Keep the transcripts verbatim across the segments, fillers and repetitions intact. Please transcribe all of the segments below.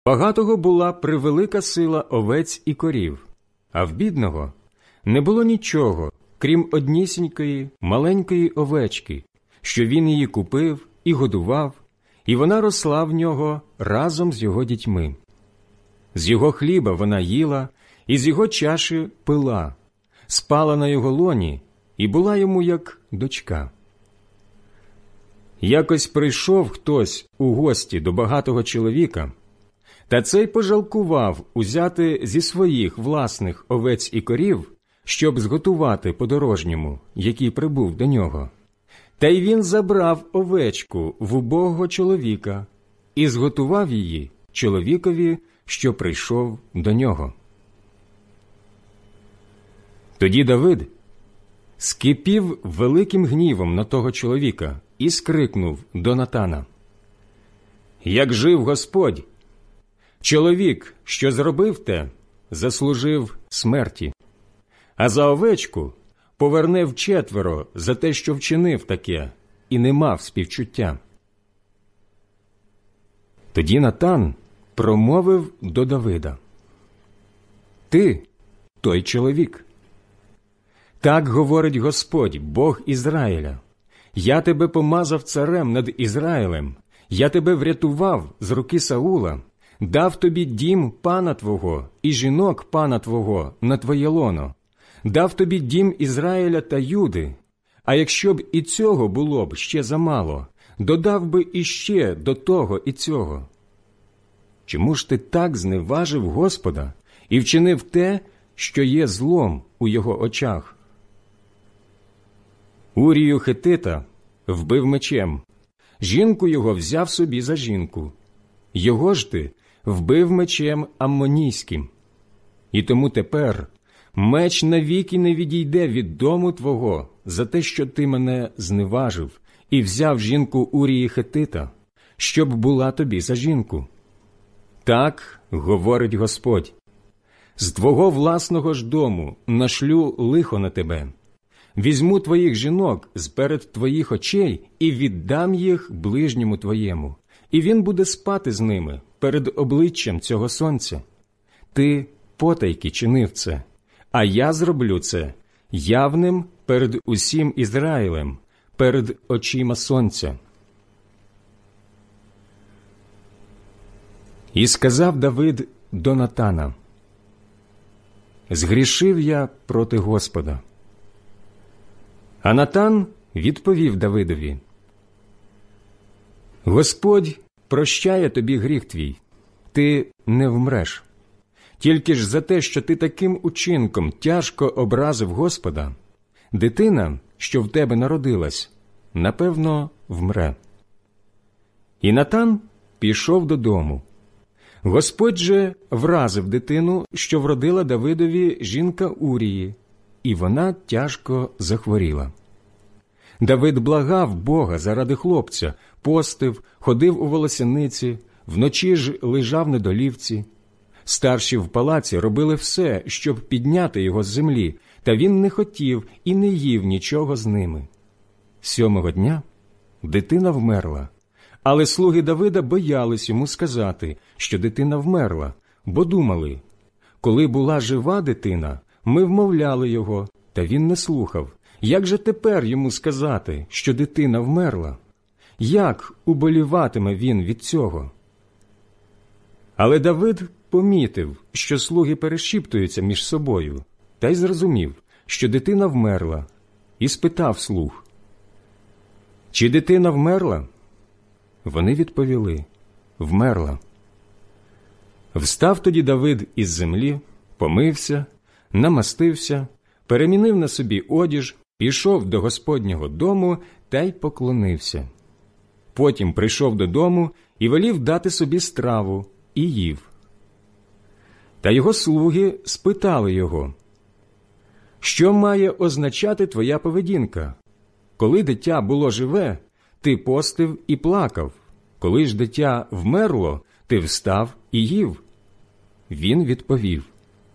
багатого була превелика сила овець і корів, а в бідного не було нічого, крім однісінької маленької овечки, що він її купив і годував, і вона росла в нього разом з його дітьми. З його хліба вона їла, і з його чаші пила, спала на його лоні і була йому як дочка. Якось прийшов хтось у гості до багатого чоловіка, та цей пожалкував узяти зі своїх власних овець і корів, щоб зготувати подорожньому, який прибув до нього. Та й він забрав овечку в убогого чоловіка і зготував її чоловікові, що прийшов до нього. Тоді Давид скипів великим гнівом на того чоловіка і скрикнув до Натана: «Як жив Господь! Чоловік, що зробив те, заслужив смерті, а за овечку поверне вчетверо за те, що вчинив таке, і не мав співчуття». Тоді Натан промовив до Давида: «Ти той чоловік. Так говорить Господь, Бог Ізраїля: я тебе помазав царем над Ізраїлем, я тебе врятував з руки Саула, дав тобі дім пана твого і жінок пана твого на твоє лоно, дав тобі дім Ізраїля та Юди, а якщо б і цього було б ще замало, додав би іще до того і цього. Чому ж ти так зневажив Господа і вчинив те, що є злом у його очах? Урію Хетита вбив мечем, жінку його взяв собі за жінку. Його ж ти вбив мечем аммонійським. І тому тепер меч навіки не відійде від дому твого за те, що ти мене зневажив і взяв жінку Урії Хетита, щоб була тобі за жінку. Так говорить Господь: з твого власного ж дому нашлю лихо на тебе. Візьму твоїх жінок з-перед твоїх очей і віддам їх ближньому твоєму, і він буде спати з ними перед обличчям цього сонця. Ти потайки чинив це, а я зроблю це явним перед усім Ізраїлем, перед очима сонця». І сказав Давид до Натана: «Згрішив я проти Господа». А Натан відповів Давидові: «Господь прощає тобі гріх твій, ти не вмреш. Тільки ж за те, що ти таким учинком тяжко образив Господа, дитина, що в тебе народилась, напевно, вмре». І Натан пішов додому. Господь же вразив дитину, що вродила Давидові жінка Урії, і вона тяжко захворіла. Давид благав Бога заради хлопця, постив, ходив у волосяниці, вночі ж лежав на долівці. Старші в палаці робили все, щоб підняти його з землі, та він не хотів і не їв нічого з ними. Сьомого дня дитина вмерла, але слуги Давида боялись йому сказати, що дитина вмерла, бо думали: коли була жива дитина, ми вмовляли його, та він не слухав. Як же тепер йому сказати, що дитина вмерла? Як уболіватиме він від цього? Але Давид помітив, що слуги перешіптуються між собою, та й зрозумів, що дитина вмерла, і спитав слуг: «Чи дитина вмерла?» Вони відповіли: «Вмерла». Встав тоді Давид із землі, помився, намастився, перемінив на собі одіж, пішов до Господнього дому та й поклонився. Потім прийшов додому і велів дати собі страву, і їв. Та його слуги спитали його: «Що має означати твоя поведінка? Коли дитя було живе, ти постив і плакав. Коли ж дитя вмерло, ти встав і їв». Він відповів: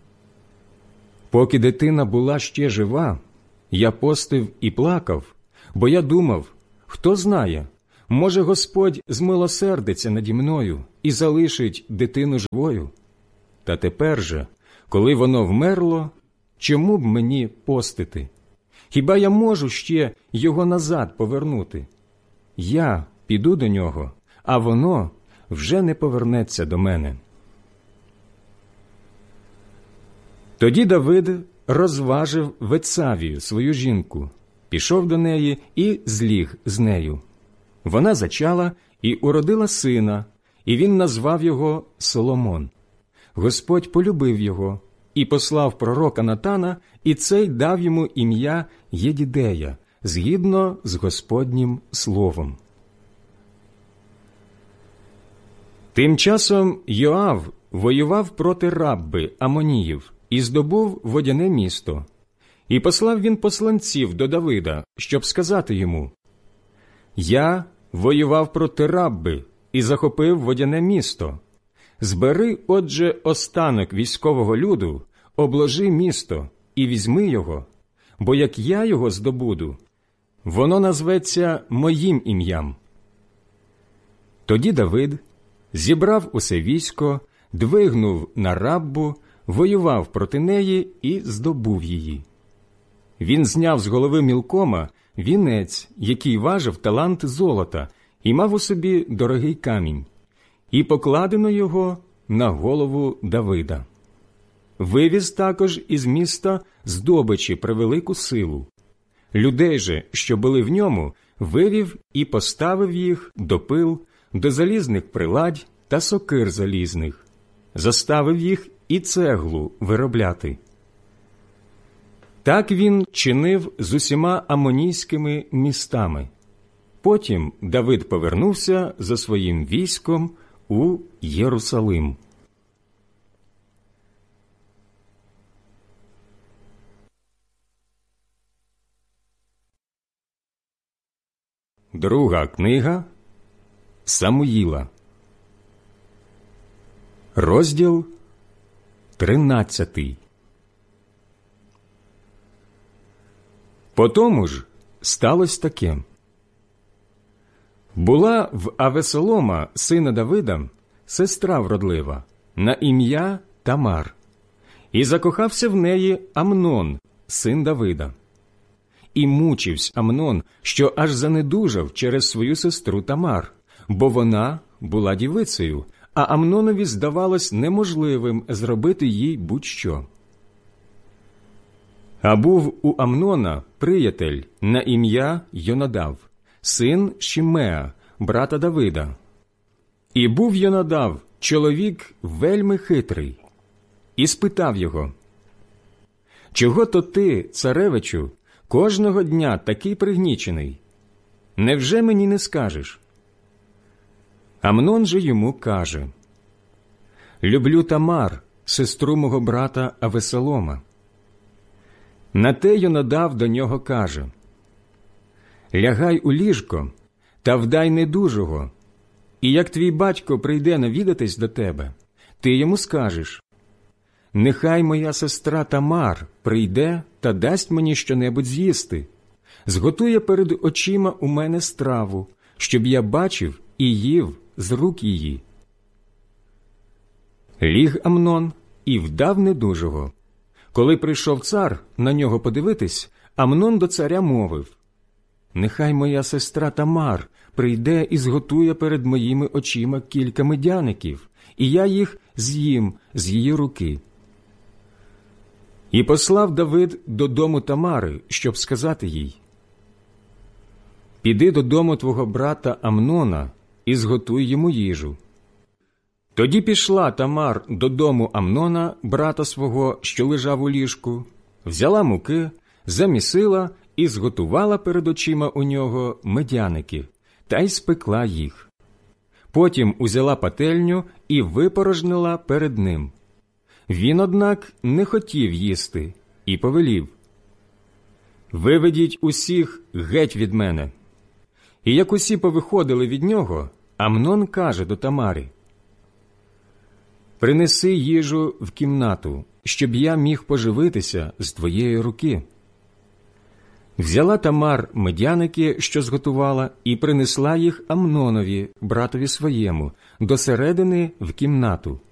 «Поки дитина була ще жива, я постив і плакав, бо я думав, хто знає, може Господь змилосердиться наді мною і залишить дитину живою? Та тепер же, коли воно вмерло, чому б мені постити? Хіба я можу ще його назад повернути? Я піду до нього, а воно вже не повернеться до мене». Тоді Давид розважив Вецавію, свою жінку, пішов до неї і зліг з нею. Вона зачала і уродила сина, і він назвав його Соломон. Господь полюбив його і послав пророка Натана, і цей дав йому ім'я Єдідея, згідно з Господнім словом. Тим часом Йоав воював проти Рабби Амоніїв і здобув водяне місто. І послав він посланців до Давида, щоб сказати йому: «Я воював проти Рабби і захопив водяне місто. Збери, отже, останок військового люду, обложи місто і візьми його, бо як я його здобуду, воно назветься моїм ім'ям». Тоді Давид зібрав усе військо, двигнув на Раббу, воював проти неї і здобув її. Він зняв з голови Мілкома вінець, який важив талант золота, і мав у собі дорогий камінь, і покладено його на голову Давида. Вивіз також із міста здобичі превелику силу. Людей же, що були в ньому, вивів і поставив їх до пил, до залізних приладь та сокир залізних, заставив їх і цеглу виробляти. Так він чинив з усіма амонійськими містами. Потім Давид повернувся за своїм військом у Єрусалим. Друга книга Самуїла, розділ тринадцятий. Потому ж сталося таке. Була в Авесолома, сина Давида, сестра вродлива, на ім'я Тамар, і закохався в неї Амнон, син Давида. І мучився Амнон, що аж занедужав через свою сестру Тамар, бо вона була дівицею, а Амнонові здавалось неможливим зробити їй будь-що. А був у Амнона приятель на ім'я Йонадав, син Шімеа, брата Давида. І був Йонадав чоловік вельми хитрий, і спитав його: «Чого то ти, царевичу, кожного дня такий пригнічений? Невже мені не скажеш?» Амнон же йому каже: «Люблю Тамар, сестру мого брата Авесолома». На те Йонадав до нього каже: «Лягай у ліжко та вдай недужого, і як твій батько прийде навідатись до тебе, ти йому скажеш: нехай моя сестра Тамар прийде та дасть мені щонебудь з'їсти, зготує перед очима у мене страву, щоб я бачив і їв з рук її». Ліг Амнон і вдав недужого. Коли прийшов цар на нього подивитись, Амнон до царя мовив: «Нехай моя сестра Тамар прийде і зготує перед моїми очима кілька медяників, і я їх з'їм з її руки». І послав Давид додому Тамари, щоб сказати їй: «Піди додому твого брата Амнона і зготуй йому їжу». Тоді пішла Тамар додому Амнона, брата свого, що лежав у ліжку, взяла муки, замісила і зготувала перед очима у нього медяники, та й спекла їх. Потім узяла пательню і випорожнила перед ним. Він, однак, не хотів їсти і повелів: «Виведіть усіх геть від мене». І як усі повиходили від нього, Амнон каже до Тамари: «Принеси їжу в кімнату, щоб я міг поживитися з твоєї руки». Взяла Тамар медяники, що зготувала, і принесла їх Амнонові, братові своєму, до середини в кімнату.